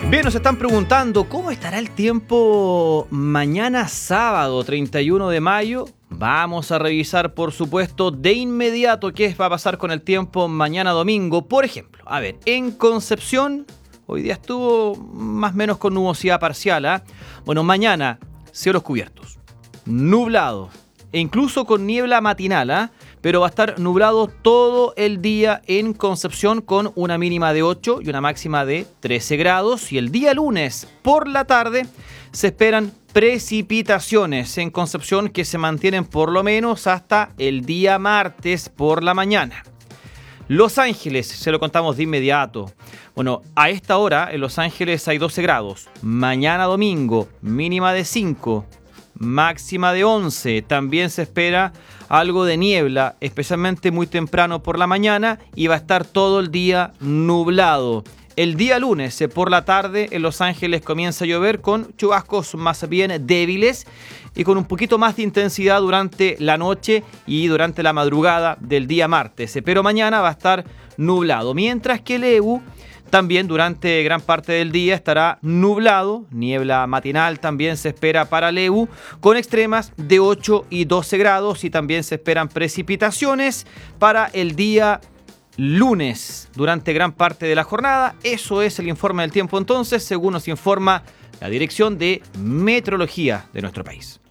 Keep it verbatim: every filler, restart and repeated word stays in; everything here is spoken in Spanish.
Bien, nos están preguntando cómo estará el tiempo mañana sábado treinta y uno de mayo. Vamos a revisar, por supuesto, de inmediato qué va a pasar con el tiempo mañana domingo. Por ejemplo, a ver, en Concepción, hoy día estuvo más o menos con nubosidad parcial, ¿eh? Bueno, mañana, cielos cubiertos, nublado e incluso con niebla matinal, ¿eh? Pero va a estar nublado todo el día en Concepción con una mínima de ocho y una máxima de trece grados. Y el día lunes por la tarde se esperan precipitaciones en Concepción que se mantienen por lo menos hasta el día martes por la mañana. Los Ángeles, se lo contamos de inmediato. Bueno, a esta hora en Los Ángeles hay doce grados. Mañana domingo, mínima de cinco. Máxima de once. También se espera algo de niebla, especialmente muy temprano por la mañana, y va a estar todo el día nublado. El día lunes por la tarde en Los Ángeles comienza a llover con chubascos más bien débiles y con un poquito más de intensidad durante la noche y durante la madrugada del día martes. Pero mañana va a estar nublado, mientras que Lebu también durante gran parte del día estará nublado, niebla matinal también se espera para Lebu, con extremas de ocho y doce grados, y también se esperan precipitaciones para el día lunes durante gran parte de la jornada. Eso es el informe del tiempo entonces, según nos informa la Dirección de Meteorología de nuestro país.